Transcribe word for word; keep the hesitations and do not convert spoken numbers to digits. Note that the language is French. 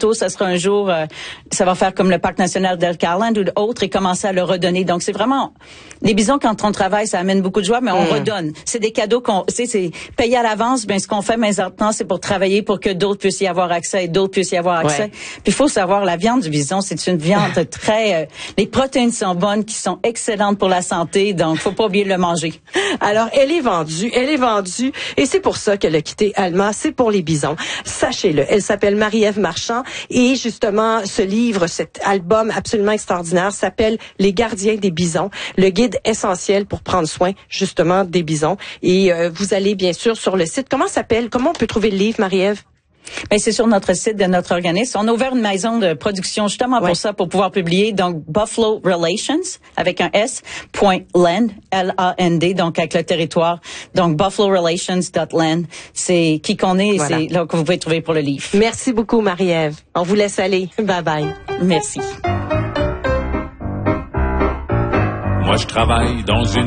bientôt, ça sera un jour, euh, ça va faire comme le parc national d'Elk-Island ou d'autres et commencer à le redonner. Donc, c'est vraiment, les bisons, quand on travaille, ça amène beaucoup de joie, mais on mmh. redonne. C'est des cadeaux qu'on, tu sais, c'est payé à l'avance. Ben, ce qu'on fait maintenant, c'est pour travailler pour que d'autres puissent y avoir accès et d'autres puissent y avoir accès. Ouais. Puis, il faut savoir, la viande du bison, c'est une viande très, euh, les protéines sont bonnes, qui sont excellentes pour la santé. Donc, faut pas oublier de le manger. Alors, elle est vendue, elle est vendue, et c'est pour ça qu'elle a quitté Alma, c'est pour les bisons. Sachez-le, elle s'appelle Marie-Ève Marchand, et justement, ce livre, cet album absolument extraordinaire s'appelle Les gardiens des bisons, le guide essentiel pour prendre soin, justement, des bisons. Et euh, vous allez, bien sûr, sur le site. Comment s'appelle, comment on peut trouver le livre, Marie-Ève? Ben, c'est sur notre site de notre organisme. On a ouvert une maison de production justement pour ouais. ça, pour pouvoir publier. Donc, Buffalo Relations, avec un S, point land, L A N D, donc avec le territoire. Donc, buffalo relations dot land. C'est qui qu'on est, voilà. C'est là que vous pouvez trouver pour le livre. Merci beaucoup, Marie-Ève. On vous laisse aller. Bye bye. Merci. Moi, je travaille dans une